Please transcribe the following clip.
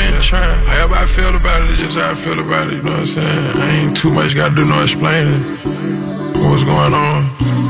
ain't trying. However I feel about it, it's just how I feel about it, you know what I'm saying? I ain't too much gotta do no explaining what's going on.